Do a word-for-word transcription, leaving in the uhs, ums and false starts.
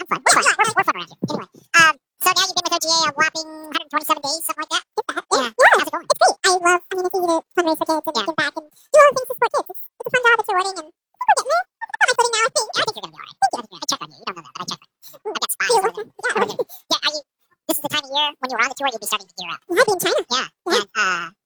fun. We're fun. We're, we're fun around here. Anyway, um, so now you've been with O G A a whopping one hundred twenty-seven days, something like that. Yeah. yeah. yeah. How's it going? It's great. I love, I mean, it's easy to fundraise for kids and Yeah. give back and do all the things to support kids. It's, it's a fun job, it's rewarding, and we're getting there. I'm on my footing now, I think. Yeah, I think you're gonna be alright. Thank you. I checked on you. You don't know that, but I checked on you. I got spies. You're over welcome. there. Yeah, okay. Yeah, are you? This is the time of year when you were on the tour. You'll be starting to gear up. I'll be in China. Yeah. Yeah. And uh,